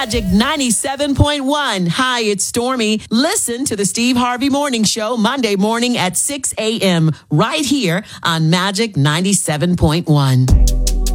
Magic 97.1. Hi, it's Stormy. Listen to the Steve Harvey Morning Show Monday morning at 6 a.m. right here on Magic 97.1.